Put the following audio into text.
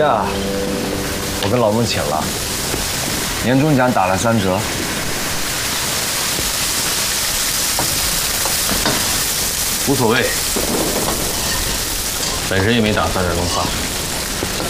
假我跟老孟请了，年终奖打了3折。 无所谓，本身也没打算再弄发。